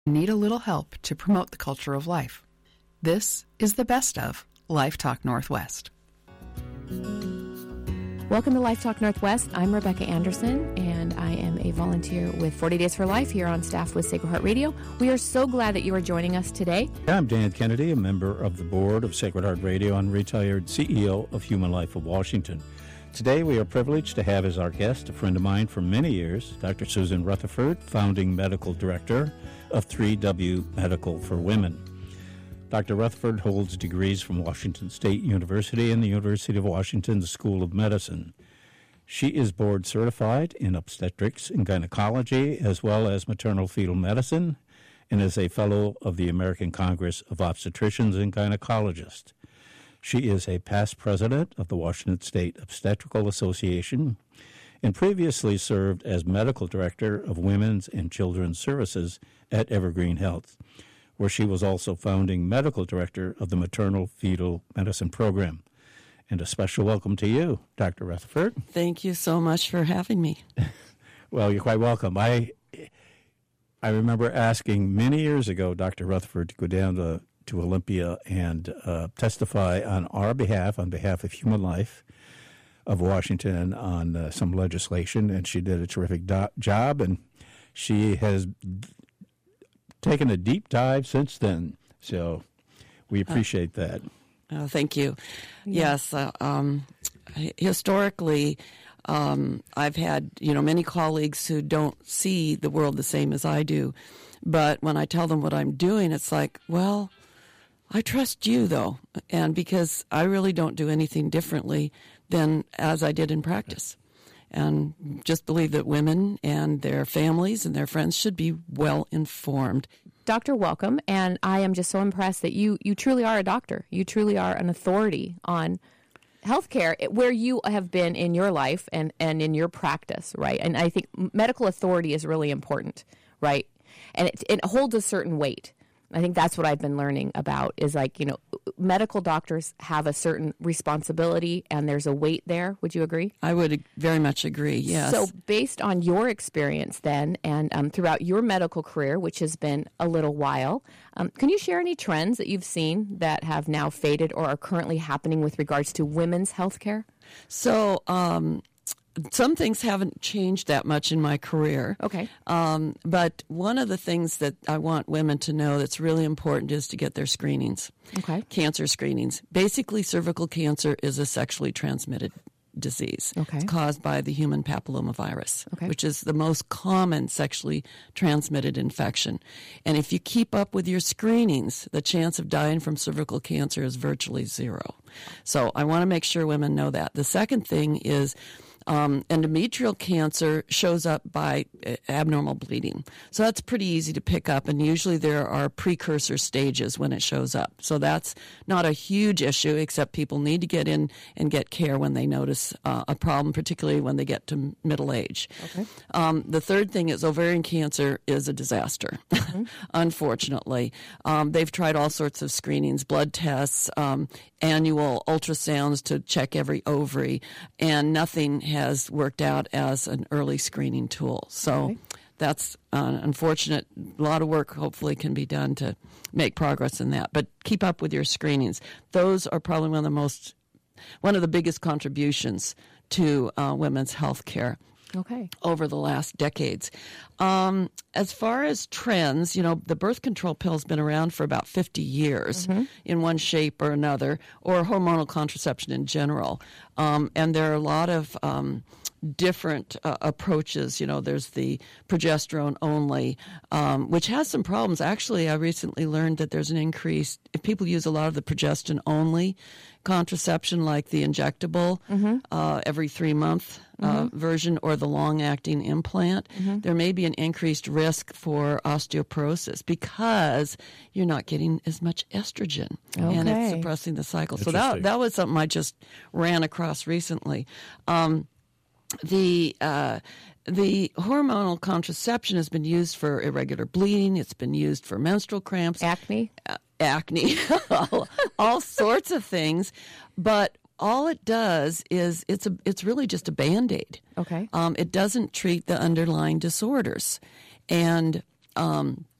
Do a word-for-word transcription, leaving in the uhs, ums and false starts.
Need a little help to promote the culture of life. This is the best of Life Talk Northwest. Welcome to Life Talk Northwest. I'm Rebecca Anderson, and I am a volunteer with forty Days for Life here on staff with Sacred Heart Radio. We are so glad that you are joining us today. I'm Dan Kennedy, a member of the board of Sacred Heart Radio and retired C E O of Human Life of Washington. Today, we are privileged to have as our guest a friend of mine for many years, Doctor Susan Rutherford, founding medical director of three W Medical for Women. Doctor Rutherford holds degrees from Washington State University and the University of Washington School of Medicine. She is board certified in obstetrics and gynecology, as well as maternal fetal medicine, and is a fellow of the American Congress of Obstetricians and Gynecologists. She is a past president of the Washington State Obstetrical Association and previously served as medical director of Women's and Children's Services at Evergreen Health, where she was also founding medical director of the Maternal Fetal Medicine Program. And a special welcome to you, Doctor Rutherford. Thank you so much for having me. Well, you're quite welcome. I I remember asking many years ago Doctor Rutherford to go down to, to Olympia and uh, testify on our behalf, on behalf of Human Life of Washington, on uh, some legislation, and she did a terrific do- job, and she has d- taken a deep dive since then, so we appreciate uh, that. Uh, thank you. Yeah. Yes, uh, um, historically, um, I've had you know many colleagues who don't see the world the same as I do, but when I tell them what I'm doing, it's like, well, I trust you, though, and because I really don't do anything differently than as I did in practice. And just believe that women and their families and their friends should be well informed. Doctor, welcome. And I am just so impressed that you, you truly are a doctor. You truly are an authority on healthcare where you have been in your life and, and in your practice, right? And I think medical authority is really important, right? And it, it holds a certain weight. I think that's what I've been learning about is like, you know, medical doctors have a certain responsibility and there's a weight there. Would you agree? I would very much agree, yes. So based on your experience then and um, throughout your medical career, which has been a little while, um, can you share any trends that you've seen that have now faded or are currently happening with regards to women's health care? So, um some things haven't changed that much in my career. Okay. Um, but one of the things that I want women to know that's really important is to get their screenings. Okay. Cancer screenings. Basically, cervical cancer is a sexually transmitted disease. Okay. It's caused by the human papillomavirus, okay. which is the most common sexually transmitted infection. And if you keep up with your screenings, the chance of dying from cervical cancer is virtually zero. So I want to make sure women know that. The second thing is Um, endometrial cancer shows up by abnormal bleeding. So that's pretty easy to pick up, and usually there are precursor stages when it shows up. So that's not a huge issue, except people need to get in and get care when they notice uh, a problem, particularly when they get to middle age. Okay. Um, the third thing is ovarian cancer is a disaster, mm-hmm. unfortunately. Um, they've tried all sorts of screenings, blood tests, um, annual ultrasounds to check every ovary, and nothing has worked out as an early screening tool. So okay. that's uh, unfortunate. A lot of work hopefully can be done to make progress in that. But keep up with your screenings. Those are probably one of the most, one of the biggest contributions to uh, women's health care. Okay. Over the last decades. Um, as far as trends, you know, the birth control pill's been around for about fifty years mm-hmm. in one shape or another, or hormonal contraception in general. Um, and there are a lot of um, different uh, approaches. You know, there's the progesterone only, um, which has some problems. Actually, I recently learned that there's an increase. If people use a lot of the progesterone only contraception, like the injectable mm-hmm. uh, every three month uh, mm-hmm. version, or the long-acting implant, mm-hmm. there may be an increased risk for osteoporosis because you're not getting as much estrogen, okay. and it's suppressing the cycle. So that that was something I just ran across recently. Um, the uh, The hormonal contraception has been used for irregular bleeding. It's been used for menstrual cramps. Acne? Uh, acne. all, all sorts of things. But all it does is it's a, it's really just a Band-Aid. Okay. Um, it doesn't treat the underlying disorders. And um,